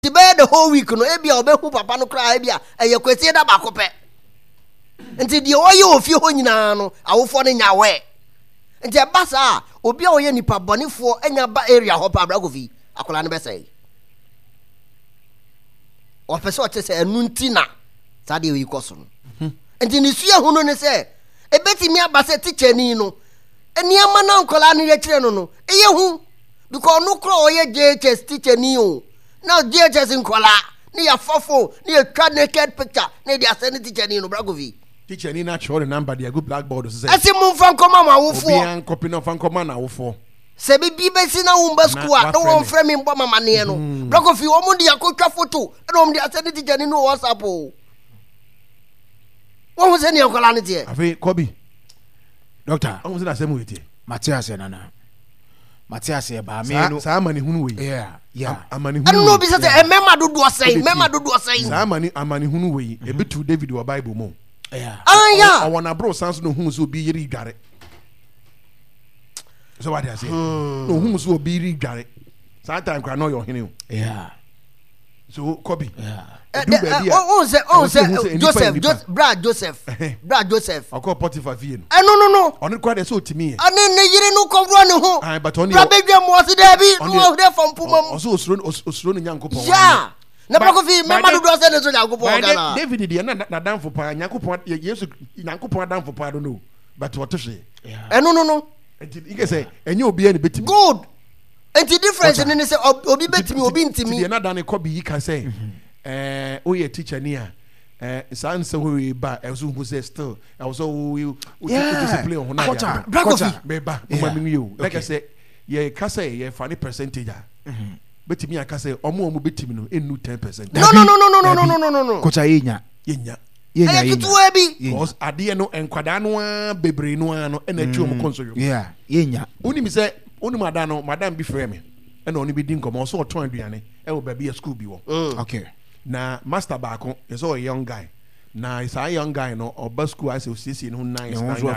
Tibe the whole week no ebia obehu papa no kra ebia eye kwesi da ba kope. Nti de oye ofie ho nyina no awofo ne nyawe. Nti ebasa obi a oye nipa bonefo enya ba area ho pa Brakofi akola ne besai. O pese o chese enu ntina sa de oyi koso no. Nti ni sua hu no ne se ebetimi abase teacher ni no eniama na nkola no ye kire no eye hu because no kro oye JHS teacher ni o. Now JHS nkola ni ya fofo ni ya twa naked picture ni dia send teacher ni no Brakofi. Teacher ni na show the number dia go blackboard so say. Ese mu fan koma ma wo fo. Obi an copy no fan koma na wo fo. Se bi besi na wo mba school a no won frame me mbo mama ne no. Brakofi wo mu dia ko twa photo e no mu dia send teacher ni no WhatsApp o. Wo hu se ni nkola ne tie. Afi Kobi. Doctor. Wo se na semu yete. Matias nana. Matias e ba me no. Sa amani hunu we. Yeah. Amani hunu. I don't know bi say mema dodo say. Sa amani hunu we. E bitu David wa Bible mo. Yeah. Yeah. I wanna bro sans no hunu so bi yiri dware. So what I say? No hunu so bi yiri dware. Sometimes I know your hinu. Yeah. So Kobi. Yeah. Joseph. I call Potiphar fie no. No. On it quite so to me. Ane ne yire no kovro ne ho. But on Bra bedwa mo se da bi no de from puma mu. Also osuro ne Nyankopon. Yeah. Na Brakofi mema do say ne so Nyankopon gana. David dey na dan for pa Nyankopon Yesu Nyankopon dan for pa do no. But what to say? Yeah. No. You can say enye obi e ne betimi. Good. Enti difference ne say obi betimi obi ntimi. Dey na dan Kobi you can say oye teacher ni a sans we ba ezo who say still I was we discipline on na ya Brakofi be ba mo you like I say ye ka say ye funny percentage betimi aka say omo betimi no enu 10%. No. Kocha yenya kitu ebi because ade no enkwada no bebre no ano na atu omo konso yeah yenya oni mi say oni madam bi frame me na oni bi din komo so oton aduane e wo ba bi school bi wo okay. Na master baako is a young guy. Na is a young guy no oba school as CC no nice.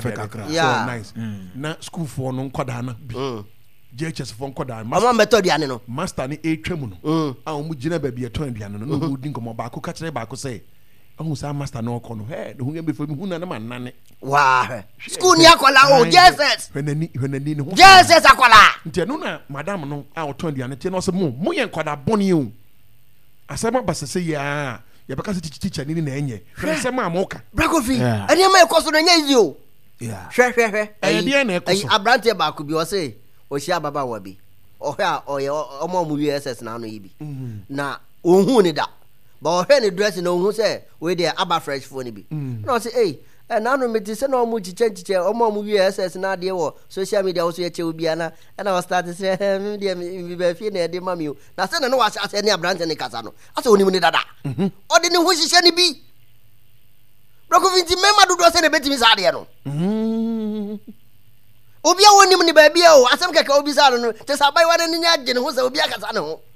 Nice. Na school for no nkoda na bi. JHS for nkoda. Mama method ya no. Master ni etwam no. A omu gina ba bi eton aduane no. No din komo baako ka kire baako say. Ohu sa master no ko no. He no hu be fo mi hu na na manane. Wah. School ni akola o JHS. Hwenani no. JHS akola. Ntia no na madam no a oton aduane tie no se mo ye nkoda boni o. Asema basa say ya beka teacher ni na enye asema amoka Brakofi eni ma ekoso no nya easy o hwe dey na ekoso abrante ba ku bi o say o hia baba wa bi o hia omo mu USS na no yibi na ohun ni da ba o hwe ni dress na ohun say we dey aba fresh phone bi na o say na no meti se na omo chiche omo mu USS na de wo social media wo so ye che obi ana na o start say me de me be fie na de mami o na se na no wa ase ni abrante ni kasa no ase oni mu ni dada o de ni ho hihye ni bi Brakofi nti mema dodo se na betimi sa de no obi a woni mu ni ba bia o asem keke obi sa no te sa bai wa ni nya gye ne ho se obi akasa ne ho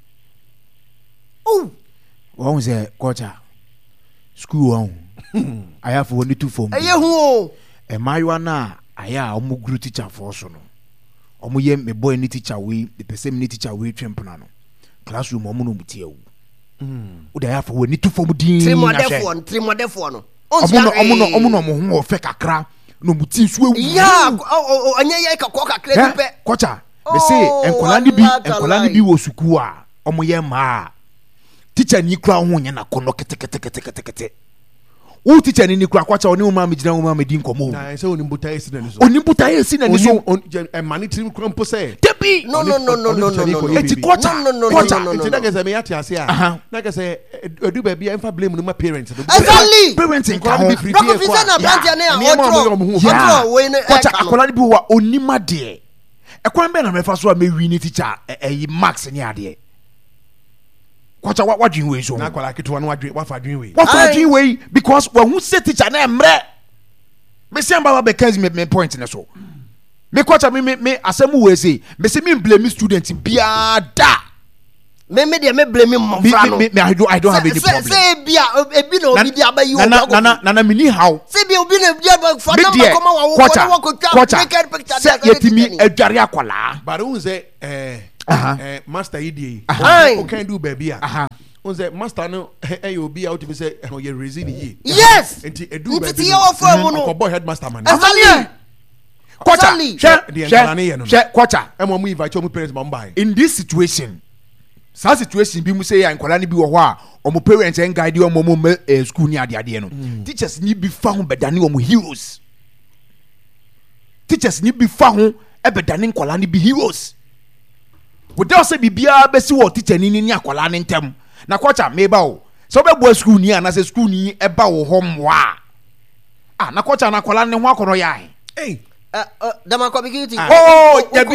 won say kocha school won aya for woni tu form eye hu o e mayo na aya omo guru teacher for so no omo ye me boy ni teacher we the person ni teacher we twempna no classroom omo no mutie wu o da aya for woni tu form din trimodefo no omo no mo ho fe kakra no mutie su ewu ya anya ye kakra bi pe kocha be say enkola ni bi wo suku a omo ye ma teacher ni kura ho nya na kono kete o teacher ni kura kwacha oni uma megina uma medi nkomo na say oni buta esi na so oni buta esi na ni so mani trim krampo say tebi no eti kwacha eti na gese me yate ase a na gese edu ba bia emfa blame no ma parents exactly parents in ka Brakofi say na brantia na otro we ne kwacha akola ni bi wa onima de ekwan be na mefa so a mewi ni teacher max ni ade kwacha what dream way so na akola keto no adwe wafa dream way what dream way because when who say teacher na emre me say baba be case me point na so me kwacha me asemu we say me say me blame student bia da me de me blame mo fra no me I don't have any problem say bia ebi na obi dia ba yi o na me ni how say bia obi na dia ba fa na ma koma wa wo kwacha say yetimi adware akola but who say master yi Aye. o can do baby on say master no obi out be say you reason ye yes enti edu baby ntiti wo fa mu no ko boy headmaster man exactly Kwacha emo mu invite your parents mo buy in this situation bi mu say nkwala ni bi wo ho a omo parents and guide omo mo school ni ade no teachers ni bi fa ho bedane omo heroes teachers ni bi fa ho e bedane nkwala ni bi heroes without say bibia be si wo teacher ni akwala ni ntem na Kwacha meba o so be bo school ni ana say school ni e ba wo ho mwa na Kwacha na akwala ni ho akono ya dama ko bigiti dabi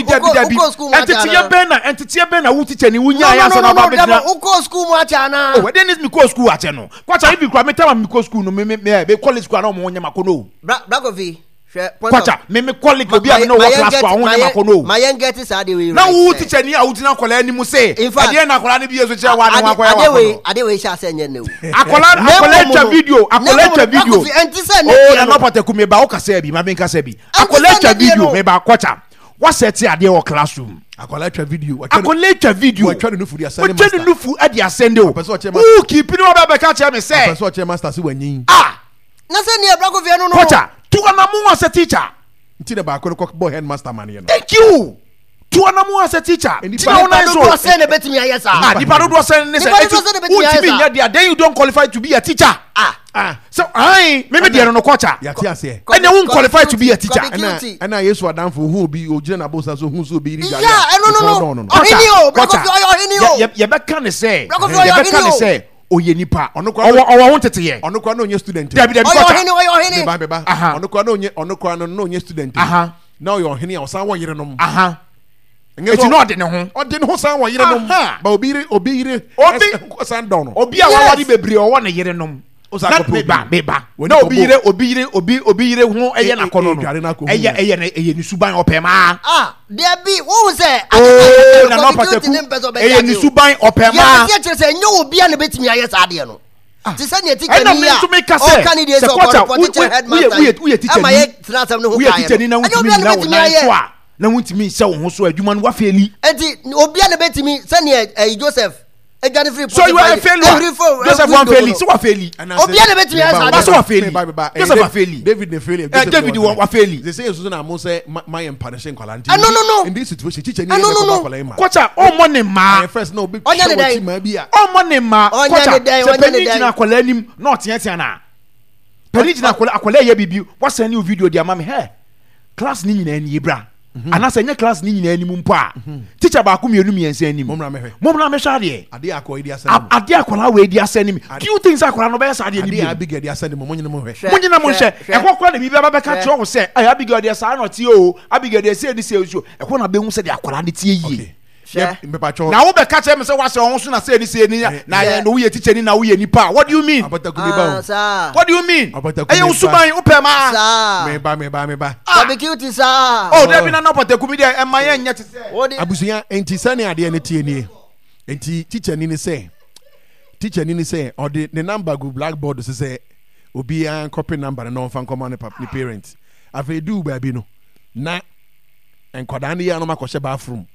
entity be na wo teacher ni wunya ya so na ba be na uko school mu acha na we dey need me ko school ache no Kwacha if you kwa me tell me ko school no me college school na mo nya makono Bragovi Kwacha me colleague obi a no work class kwa ho nya makono my young get is ade we na wo teacher ni a wo tina kola ni mu say ade na kola ni bi yeso che wa na wa kwa ade we sha say nye ne wo akola video na no pata ku me ba o kasa bi ma ben kasa bi akola video me ba Kwacha what set ade o classroom akola video we try no fu dia send master we no fu ade asende o who keep ni wa ba ka che me say person che master si wanyin na say ne Bragovi no Kwacha tu anamu as a teacher nti na ba ko boy headmaster man ye no thank you tu anamu as a teacher ti na una so say na betimi ayesa di paro do say ne say then you don't qualify to be a teacher so me there no Kwacha ya ti ase and you won't qualify to be a teacher and Yesu adamfo hu obi ojina na bosa so hu so obi ri no ohini o Bragovi ohini o ye be kan say oye nipa ono wo tete ye ono kwa no nye student Dabi ohini ono kwa no nye student now you ohini o san wo yire no eti no de ne ho san wo yire no ba obi san down obi a wawari bebre o wo ne yire no Beba. No obi yire ho eye na kono no. Eye ni suban opema. There be what say na no pateku. Eye ni suban opema. Ya se say nyo obi a na betimi ayesa ade no. Ti say ne tika ni ya. O candidates of political headmaster. We teacher. Am I transam no ho kai. We teacher ni na wutimi na wona so a. Na wutimi se wo ho so adwuma no wa feli. Enti obi a na betimi se ne Joseph so you are a failure. Joseph one failure. So what failure? Obiane betimi answer. So what failure? Joseph a failure. David the failure. David one failure. They say Susan Amo say my empanation kwalanti. No. In this situation, teacher no. Kwacha o money ma. First no big. O money ma. Kwacha. Se penny jina kwala nim na otiatia na. Penny jina kwala ye bibi. What send you video dia mama he. Class ni nyina ni ebra. Anasa nya class ni nyina anim mpo a teacher ba ko mienu miense anim momra me hwa de ade akwa idi asanim ade akwa we di asanim do you think akwa no be yesa ade ni ade abigel di asanim monyene mo hwe monyene mo hwe ekokwa na bibia ba ka kire wo se abigel di asa na tie o abigel di ase di se o ekwo na be hu se de akwa de tie yie na wo be ka kire me se wa se won so na se ni se ni na ye no we teacher ni na we nipa what do you mean what do you mean aye usuban upema me ba barbecue sa Dabi na no pataku mi dia e ma ye nya te se abusuya enti sane ade ne tie ni enti teacher ni say or the number go blackboard say obi an copy number no fan come on the parents afa do baby no na enkwada ne ya no makɔhye bathroom